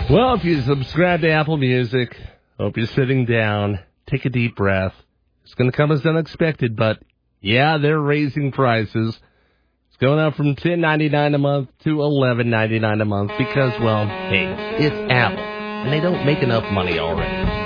Well, if you subscribe to Apple Music, hope you're sitting down, take a deep breath. It's going to come as unexpected, but yeah, they're raising prices. It's going up from $10.99 a month to $11.99 a month because, well, hey, it's Apple, and they don't make enough money already.